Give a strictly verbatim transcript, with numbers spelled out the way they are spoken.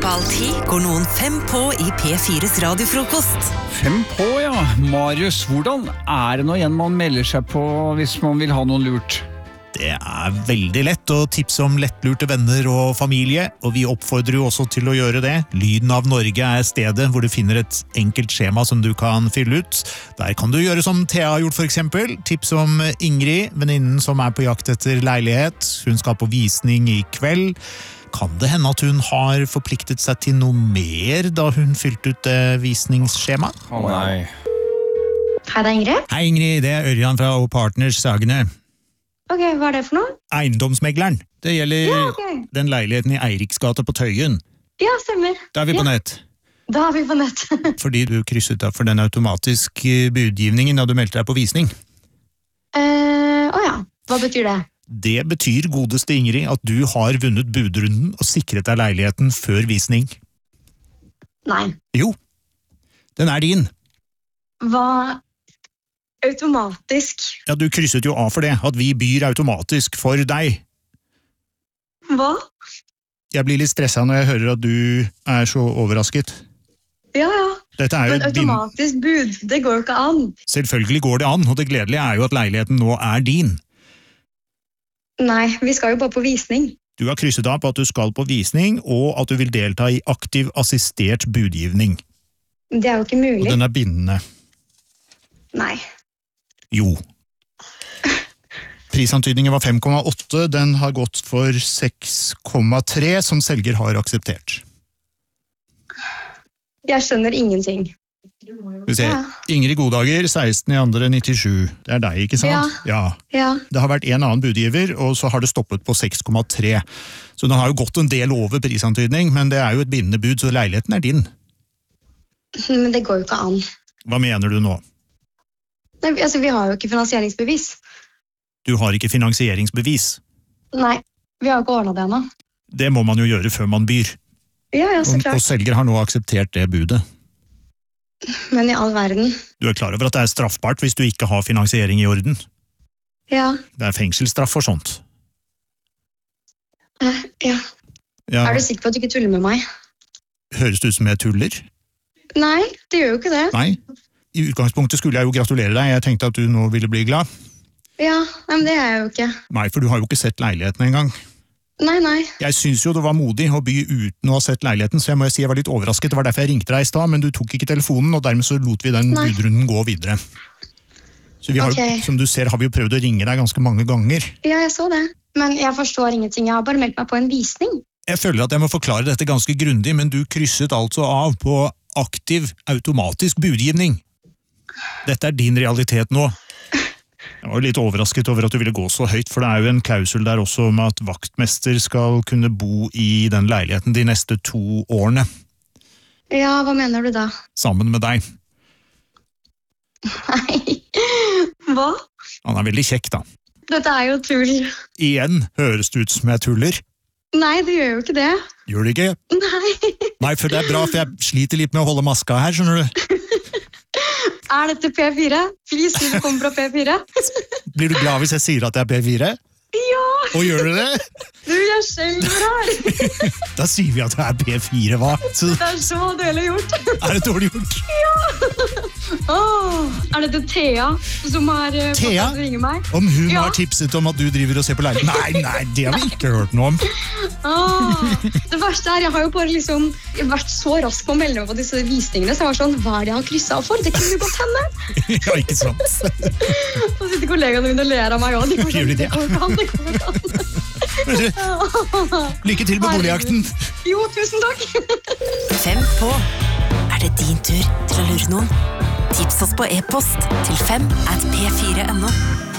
på halv ti går noen fem på i P fires radiofrokost. Fem på, ja. Marius, hvordan er det nå igjen man melder seg på hvis man vil ha noen lurt? Det er veldig lett å tipse om lettlurte venner og familie, og vi oppfordrer jo også til å gjøre det. Lyden av Norge er stedet hvor du finner et enkelt skjema som du kan fylle ut. Der kan du gjøre som Thea har gjort for eksempel. Tips om Ingrid, venninnen som er på jakt etter leilighet. Hun skal på visning i kveld. Kan det hende at hun har forpliktet seg til noe mer da hun fylte ut det visningsskjema? Å oh, nei. Hei, det er Ingrid. Hei Ingrid, det er Ørjan fra O Partners Sagene. Ok, hva er det for noe? Eiendomsmegleren. Det gjelder ja, okay. Den leiligheten i Eiriksgata på Tøyen. Ja, stemmer. Da er vi på ja. nett. Da er vi på nett. Fordi du krysset deg for den automatiske budgivningen da du meldte deg på visning. Eh, å ja, hva betyr det? Det betyr, godeste Ingrid, at du har vunnet budrunden og sikret deg leiligheten før visning. Nei. Jo, den er din. Hva... Automatisk? Ja, du krysset jo av for det, at vi byr automatisk for deg. Hva? Jeg blir litt stresset når jeg hører at du er så overrasket. Ja, ja. Dette er jo Men automatisk din... bud, det går jo ikke an. Selvfølgelig går det an, og det gledelige er jo at leiligheten nå er din. Nei, vi skal jo bare på visning. Du har krysset av på at du skal på visning, og at du vil delta i aktiv assistert budgivning. Det er jo ikke mulig. Og den er bindende. Nei. Jo. Prisantydningen var fem komma åtte, den har gått for seks komma tre, som selger har akseptert. Jeg skjønner ingenting. Vi ser. Ja. Ingrid Godager, seksten i andre nittisju. Det er deg, ikke sant? Ja. ja. ja. Det har vært en annen budgiver, og så har det stoppet på seks komma tre. Så den har jo gått en del over prisantydning, men det er jo et bindende bud, så leiligheten er din. Men det går jo ikke an. Hva mener du nå? Nei, altså vi har jo ikke finansieringsbevis. Du har ikke finansieringsbevis? Nei, vi har ikke ordnet det ennå. Det må man jo gjøre før man byr. Ja, ja, så klart. Og selger har nå akseptert det budet. Men i all verden. Du er klar over at det er straffbart hvis du ikke har finansiering i orden? Ja. Det er fengselsstraff for sånt. Uh, ja. ja. Er du sikker på at du ikke tuller med meg? Høres det ut som jeg tuller? Nei, det gjør jo ikke det. Nei. I utgangspunktet skulle jeg jo gratulere deg. Jeg tenkte at du nå ville bli glad. Ja, men det er jeg jo ikke. Nei, for du har jo ikke sett leiligheten engang. Nei, nei. Jeg synes jo det var modig å by uten å ha sett leiligheten, så jeg må si jeg var litt overrasket. Det var derfor jeg ringte deg i stad, men du tok ikke telefonen, og dermed så lot vi den nei. budrunden gå videre. Så vi har okay. jo, som du ser, har vi jo prøvd å ringe deg ganske mange ganger. Ja, jeg så det. Men jeg forstår ingenting. Jeg har bare meldt meg på en visning. Jeg føler at jeg må forklare dette ganske grundig, men du krysset altså av på aktiv, automatisk budgivning. Dette er din realitet nå. Jeg var litt overrasket over at du ville gå så høyt, for det er jo en klausul der også om at vaktmester skal kunne bo i den leiligheten de neste to årene. Ja, hva mener du da? Sammen med deg. Nei, hva? Han er veldig kjekk da. Dette er jo tull. Igjen høres det ut som jeg tuller. Nei, det gjør jo ikke det. Gjør det ikke? Nei. Nei, for det er bra, for jeg sliter litt med å holde maska her, skjønner du? Er dette P fire? Please, du kommer fra P fire. Blir du glad hvis jeg sier at det er P fire? Ja. Og gjør du det? Du, jeg skjelver her. Da sier vi at det er P fire, hva? Så... Det er så dårlig gjort. Er det dårlig gjort? Ja. Åh, er dette Thea som har Thea? fått ringe meg? Om hun ja. har tipset om at du driver og ser på leiligheten? Nei, nei, det har vi ikke hørt noe om. Åh, det verste er, jeg har jo bare liksom vært så rask på å melde meg på disse visningene, så jeg var sånn, hva er det jeg har krysset av for? Det kunne jo godt hende. Ja, ikke sant. Så sitter kollegaene mine og ler av meg også. De Gjør de det? Det går ikke an, det går ikke an. Lykke til med boligjakten. Jo, tusen takk. Fem på. Er det din tur til å lure noen? Tips oss på e-post til fem at p fire punktum no.